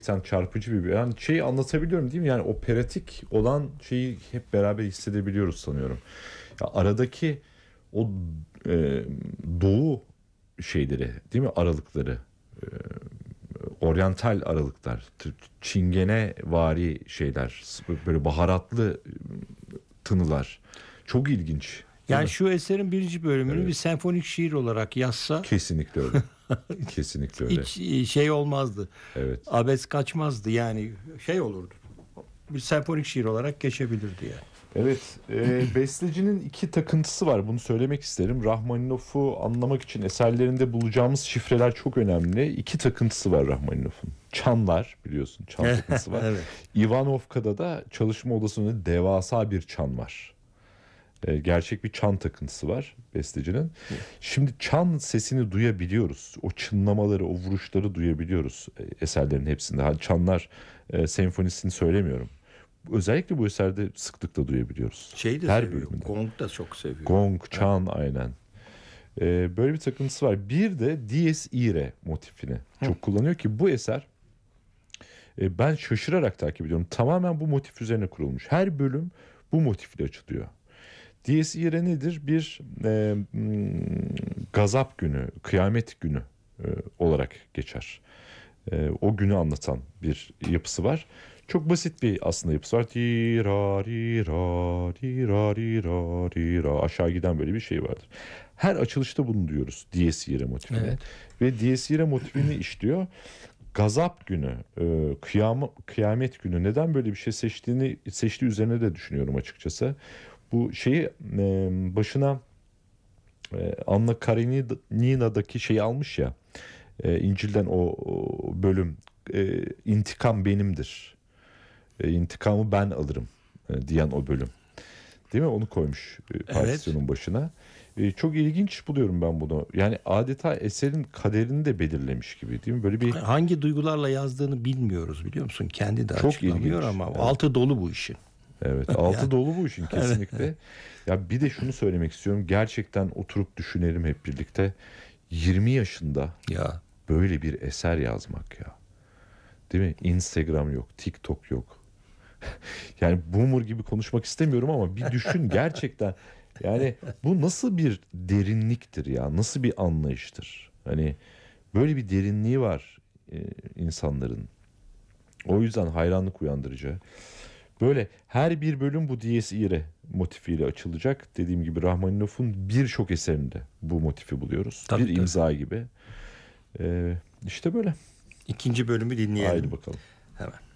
Sen çarpıcı bir yani şeyi anlatabiliyorum değil mi? Yani operatik olan şeyi hep beraber hissedebiliyoruz sanıyorum. Ya aradaki o e, doğu şeyleri değil mi? Aralıkları, e, oryantal aralıklar, çingene vari şeyler, böyle baharatlı tınılar. Çok ilginç, değil Yani mi? şu eserin birinci bölümünü bir Evet. senfonik şiir olarak yazsa Kesinlikle öyle. Kesinlikle öyle. hiç şey olmazdı. Evet. Abes kaçmazdı. Yani şey olurdu. Bir senfonik şiir olarak geçebilirdi yani. Evet, bestecinin iki takıntısı var. Bunu söylemek isterim. Rahmaninov'u anlamak için eserlerinde bulacağımız şifreler çok önemli. İki takıntısı var Rahmaninov'un. Çanlar, biliyorsun, çan takıntısı var. Evet. Ivanovka'da da çalışma odasında devasa bir çan var. Gerçek bir çan takıntısı var bestecinin. Şimdi çan sesini duyabiliyoruz. O çınlamaları, o vuruşları duyabiliyoruz eserlerin hepsinde. Hani çanlar senfonisini söylemiyorum. Özellikle bu eserde sıklıkla duyabiliyoruz. Şeyi de Her seviyor. bölümünde. Gong da çok seviyor. Gong, Ha. çan aynen. Böyle bir takıntısı var. Bir de Dies Irae motifini çok kullanıyor ki bu eser ben şaşırarak takip ediyorum. Tamamen bu motif üzerine kurulmuş. Her bölüm bu motifle açılıyor. Dies Irae nedir? Bir gazap günü, kıyamet günü olarak geçer. O günü anlatan bir yapısı var. Çok basit bir aslında yapısı var. Di ra ri ra di ra ri ra ri ra. Aşağı giden böyle bir şey vardır. Her açılışta bunu diyoruz. Dies Irae motifini. Evet. Ve Dies Irae motifini işliyor. Gazap günü, kıyamet günü neden böyle bir şey seçtiği üzerine de düşünüyorum açıkçası. Bu şeyi başına Anna Karenina'daki şeyi almış ya, İncil'den o bölüm, intikam benimdir. İntikamı ben alırım diyen o bölüm. Değil mi? Onu koymuş Evet. partisyonun başına. Çok ilginç buluyorum ben bunu. Yani adeta eserin kaderini de belirlemiş gibi, değil mi? Böyle bir Hangi duygularla yazdığını bilmiyoruz, biliyor musun? Kendi de çok açıklamıyor ilginç. ama Evet. altı dolu bu işin. Evet, altı Yani, dolu bu işin evet. kesinlikle. Ya bir de şunu söylemek istiyorum. Gerçekten oturup düşünelim hep birlikte. 20 yaşında Ya böyle bir eser yazmak ya. Değil mi? Instagram yok, TikTok yok. Yani boomer gibi konuşmak istemiyorum ama bir düşün gerçekten. Yani bu nasıl bir derinliktir ya? Nasıl bir anlayıştır? Hani böyle bir derinliği var insanların. O yüzden hayranlık uyandırıcı. Böyle her bir bölüm bu Dies Irae motifiyle açılacak. Dediğim gibi Rahmaninov'un birçok eserinde bu motifi buluyoruz. Bir tabii tabii. imza gibi. İşte böyle. İkinci bölümü Haydi dinleyelim bakalım. hemen.